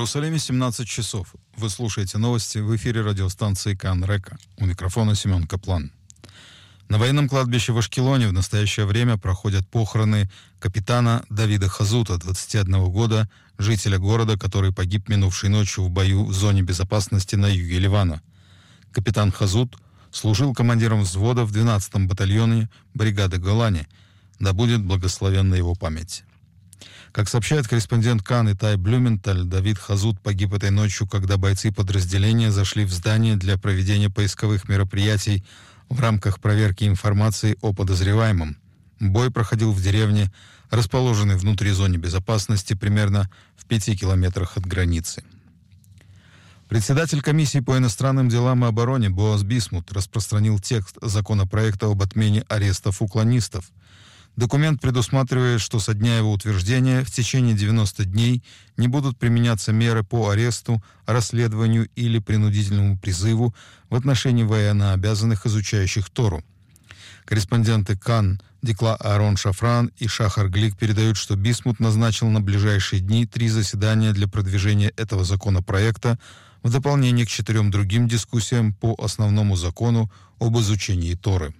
Иерусалиме 17 часов. Вы слушаете новости в эфире радиостанции «Кан Река». У микрофона Семен Каплан. На военном кладбище в Ашкелоне в настоящее время проходят похороны капитана Давида Хазута, 21 года, жителя города, который погиб минувшей ночью в бою в зоне безопасности на юге Ливана. Капитан Хазут служил командиром взвода в 12-м батальоне бригады Голани. Да будет благословенна его память. Как сообщает корреспондент КАН Итай Блюменталь, Давид Хазут погиб этой ночью, когда бойцы подразделения зашли в здание для проведения поисковых мероприятий в рамках проверки информации о подозреваемом. Бой проходил в деревне, расположенной внутри зоны безопасности, примерно в 5 километрах от границы. Председатель комиссии по иностранным делам и обороне Боаз Бисмут распространил текст законопроекта об отмене арестов уклонистов. Документ предусматривает, что со дня его утверждения в течение 90 дней не будут применяться меры по аресту, расследованию или принудительному призыву в отношении военнообязанных, изучающих Тору. Корреспонденты КАН Дикла Аарон Шафран и Шахар Глик передают, что Бисмут назначил на ближайшие дни 3 заседания для продвижения этого законопроекта в дополнение к 4 другим дискуссиям по основному закону об изучении Торы.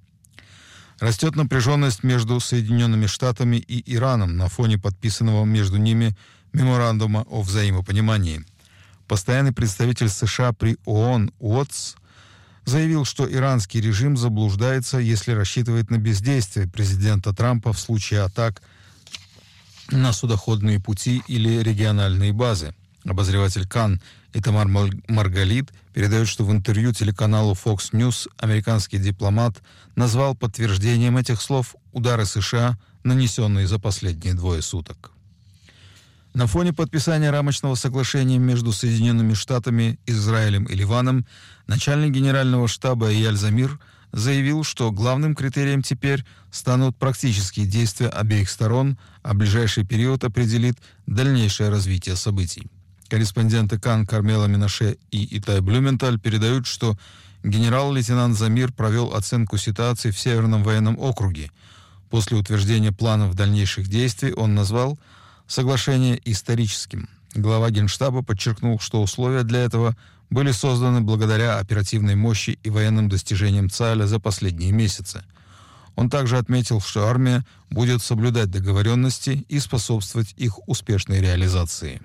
Растет напряженность между Соединенными Штатами и Ираном на фоне подписанного между ними меморандума о взаимопонимании. Постоянный представитель США при ООН Уотс заявил, что иранский режим заблуждается, если рассчитывает на бездействие президента Трампа в случае атак на судоходные пути или региональные базы. Обозреватель КАН Итамар Маргалит передает, что в интервью телеканалу Fox News американский дипломат назвал подтверждением этих слов удары США, нанесенные за последние 2 суток. На фоне подписания рамочного соглашения между Соединенными Штатами, Израилем и Ливаном начальник генерального штаба Эяль Замир заявил, что главным критерием теперь станут практические действия обеих сторон, а ближайший период определит дальнейшее развитие событий. Корреспонденты КАН Кармела Минаше и Итай Блюменталь передают, что генерал-лейтенант Замир провел оценку ситуации в Северном военном округе. После утверждения планов дальнейших действий он назвал соглашение историческим. Глава Генштаба подчеркнул, что условия для этого были созданы благодаря оперативной мощи и военным достижениям ЦАЭЛа за последние месяцы. Он также отметил, что армия будет соблюдать договоренности и способствовать их успешной реализации.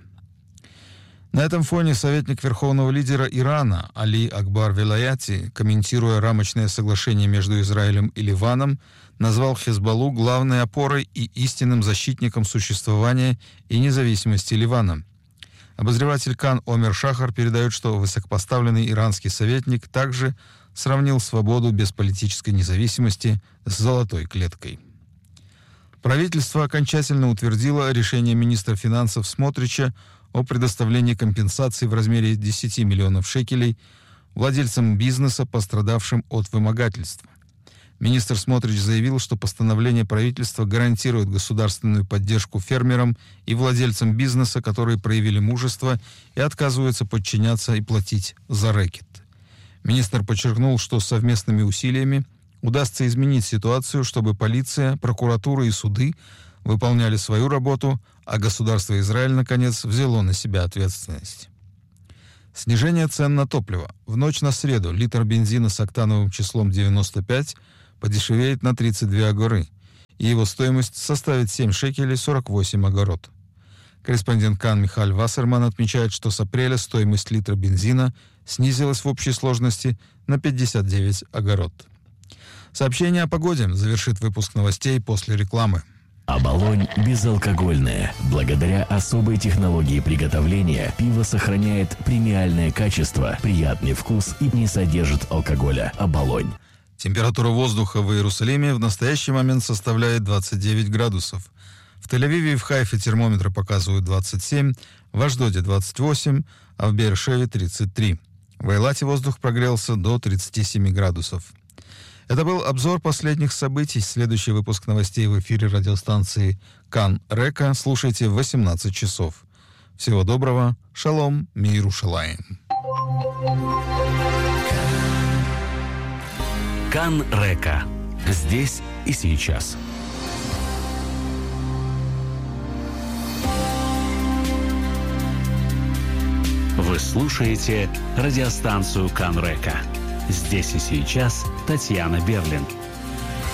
На этом фоне советник верховного лидера Ирана Али Акбар Велаяти, комментируя рамочное соглашение между Израилем и Ливаном, назвал Хезболлу главной опорой и истинным защитником существования и независимости Ливана. Обозреватель КАН Омер Шахар передает, что высокопоставленный иранский советник также сравнил свободу без политической независимости с золотой клеткой. Правительство окончательно утвердило решение министра финансов Смотрича о предоставлении компенсации в размере 10 миллионов шекелей владельцам бизнеса, пострадавшим от вымогательства. Министр Смотрич заявил, что постановление правительства гарантирует государственную поддержку фермерам и владельцам бизнеса, которые проявили мужество и отказываются подчиняться и платить за рэкет. Министр подчеркнул, что совместными усилиями удастся изменить ситуацию, чтобы полиция, прокуратура и суды выполняли свою работу, а государство Израиль, наконец, взяло на себя ответственность. Снижение цен на топливо. В ночь на среду литр бензина с октановым числом 95 подешевеет на 32 агоры, и его стоимость составит 7 шекелей 48 агорот. Корреспондент КАН Михаль Вассерман отмечает, что с апреля стоимость литра бензина снизилась в общей сложности на 59 агорот. Сообщение о погоде завершит выпуск новостей после рекламы. Оболонь безалкогольное. Благодаря особой технологии приготовления пиво сохраняет премиальное качество, приятный вкус и не содержит алкоголя. Оболонь. Температура воздуха в Иерусалиме в настоящий момент составляет 29 градусов. В Тель-Авиве и в Хайфе термометры показывают 27, в Ашдоде 28, а в Беэр-Шеве 33. В Эйлате воздух прогрелся до 37 градусов. Это был обзор последних событий. Следующий выпуск новостей в эфире радиостанции «Кан Река» слушайте в 18 часов. Всего доброго. Шалом. Мир Ушалаим. Кан Река. Здесь и сейчас. Вы слушаете радиостанцию Канрека. Здесь и сейчас Татьяна Берлин.